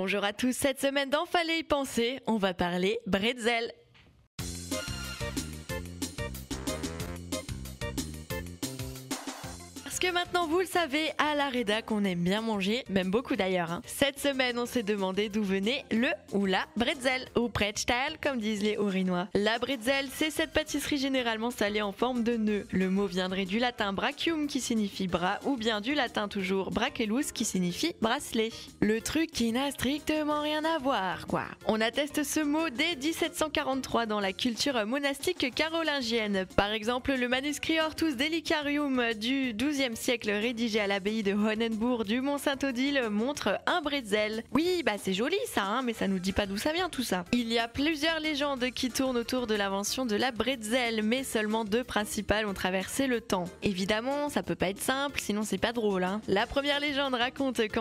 Bonjour à tous, cette semaine dans Fallait y penser, on va parler bretzel. Parce que maintenant vous le savez, à la rédac on aime bien manger, même beaucoup d'ailleurs. Cette semaine on s'est demandé d'où venait le ou la bretzel, ou Brettsteil comme disent les Haut-Rhinois. La bretzel, c'est cette pâtisserie généralement salée en forme de nœud. Le mot viendrait du latin brachium qui signifie bras, ou bien du latin toujours brachellus qui signifie bracelet. Le truc qui n'a strictement rien à voir quoi. On atteste ce mot dès 1743 dans la culture monastique carolingienne. Par exemple le manuscrit Hortus Delicarium du XIIe siècle rédigé à l'abbaye de Hohenbourg du Mont-Saint-Odile montre un bretzel. Oui, c'est joli ça, mais ça nous dit pas d'où ça vient tout ça. Il y a plusieurs légendes qui tournent autour de l'invention de la bretzel, mais seulement deux principales ont traversé le temps. Évidemment, ça peut pas être simple, sinon c'est pas drôle. La première légende raconte qu'en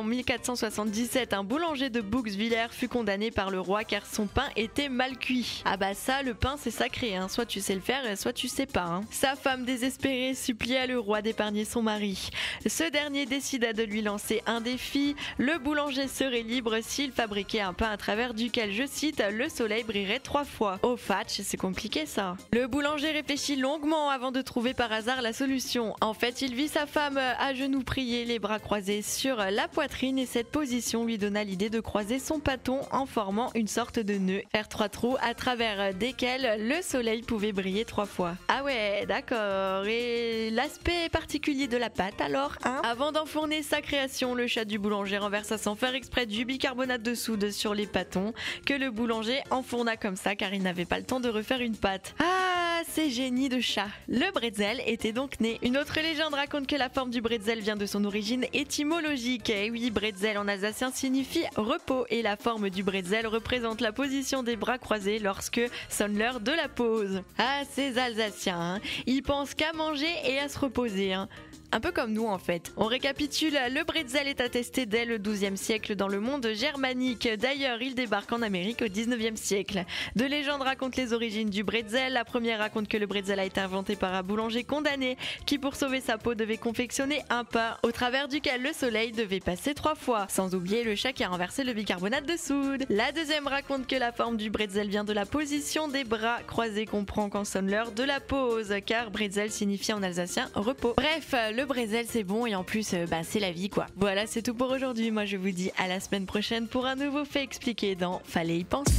1477, un boulanger de Bouxwiller fut condamné par le roi car son pain était mal cuit. Ça, le pain c'est sacré, soit tu sais le faire, soit tu sais pas. Sa femme désespérée supplia le roi d'épargner son mari. Ce dernier décida de lui lancer un défi. Le boulanger serait libre s'il fabriquait un pain à travers duquel, je cite, le soleil brillerait 3 fois. Oh fatch, c'est compliqué ça. Le boulanger réfléchit longuement avant de trouver par hasard la solution. En fait, il vit sa femme à genoux prier, les bras croisés sur la poitrine, et cette position lui donna l'idée de croiser son pâton en formant une sorte de nœud, faire 3 trous à travers desquels le soleil pouvait briller 3 fois. Ah ouais, d'accord. Et l'aspect particulier de la pâte alors, Avant d'enfourner sa création, le chat du boulanger renversa sans faire exprès du bicarbonate de soude sur les pâtons que le boulanger enfourna comme ça car il n'avait pas le temps de refaire une pâte. Ah, c'est génie de chat. Le bretzel était donc né. Une autre légende raconte que la forme du bretzel vient de son origine étymologique. Et oui, bretzel en alsacien signifie repos et la forme du bretzel représente la position des bras croisés lorsque sonne l'heure de la pause. Ah, ces Alsaciens, ils pensent qu'à manger et à se reposer. Un peu comme nous en fait. On récapitule, le bretzel est attesté dès le XIIe siècle dans le monde germanique. D'ailleurs, il débarque en Amérique au XIXe siècle. Deux légendes racontent les origines du bretzel. La première raconte que le bretzel a été inventé par un boulanger condamné qui, pour sauver sa peau, devait confectionner un pain au travers duquel le soleil devait passer 3 fois. Sans oublier le chat qui a renversé le bicarbonate de soude. La deuxième raconte que la forme du bretzel vient de la position des bras croisés qu'on prend quand sonne l'heure de la pause, car bretzel signifie en alsacien repos. Bref, le bretzel c'est bon et en plus c'est la vie quoi. Voilà, c'est tout pour aujourd'hui. Moi je vous dis à la semaine prochaine pour un nouveau fait expliqué dans Fallait y penser.